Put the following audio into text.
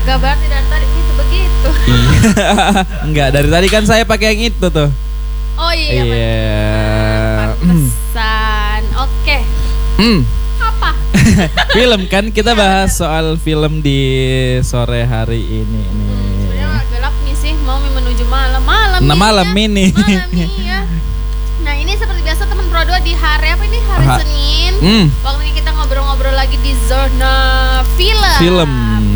Gak berarti dari tadi itu begitu. Enggak, dari tadi kan saya pakai yang itu tuh. Oh iya. Iya. Pantesan. Oke. Apa? Film kan kita bahas soal film di sore hari ini nih. Sebenarnya gelap nih sih, mau menuju malam. Nah, malam ini. Iya. Nah, ini seperti biasa teman Pro 2 di hari apa ini? Hari Senin. Waktu ini kita ngobrol-ngobrol lagi di zona film.